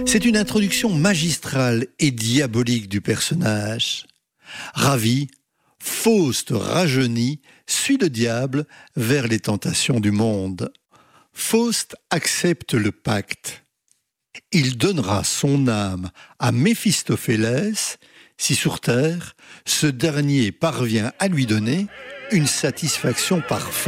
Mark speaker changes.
Speaker 1: C'est une introduction magistrale et diabolique du personnage. Ravi, Faust rajeuni suit le diable vers les tentations du monde. Faust accepte le pacte. Il donnera son âme à Méphistophélès si sur terre, ce dernier parvient à lui donner une satisfaction parfaite.